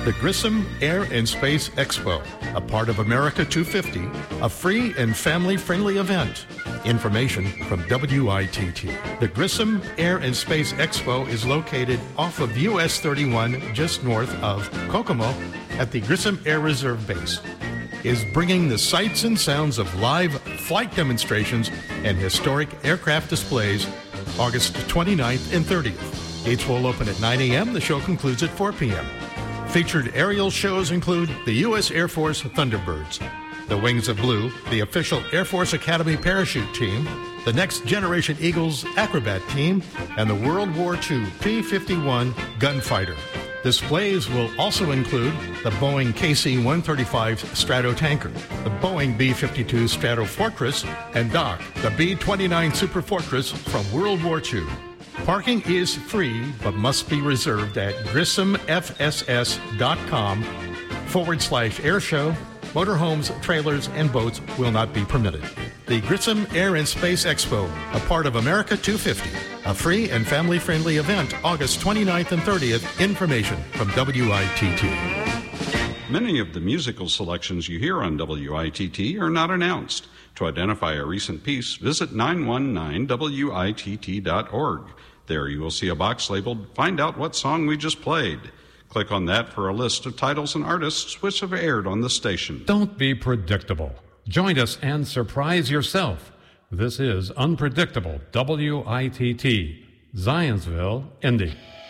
The Grissom Air and Space Expo, a part of America 250, a free and family-friendly event. Information from WITT. The Grissom Air and Space Expo is located off of US 31, just north of Kokomo, at the Grissom Air Reserve Base. Is bringing the sights and sounds of live flight demonstrations and historic aircraft displays August 29th and 30th. Gates will open at 9 a.m. The show concludes at 4 p.m. Featured aerial shows include the U.S. Air Force Thunderbirds, the Wings of Blue, the official Air Force Academy parachute team, the Next Generation Eagles acrobat team, and the World War II P-51 gunfighter. Displays will also include the Boeing KC-135 Stratotanker, the Boeing B-52 Stratofortress, and Doc, the B-29 Superfortress from World War II. Parking is free, but must be reserved at grissomfss.com/airshow. Motorhomes, trailers, and boats will not be permitted. The Grissom Air and Space Expo, a part of America 250, a free and family-friendly event, August 29th and 30th. Information from WITT. Many of the musical selections you hear on WITT are not announced. To identify a recent piece, visit 919witt.org. There you will see a box labeled, "Find out what song we just played." Click on that for a list of titles and artists which have aired on the station. Don't be predictable. Join us and surprise yourself. This is Unpredictable WITT, Zionsville, Indy.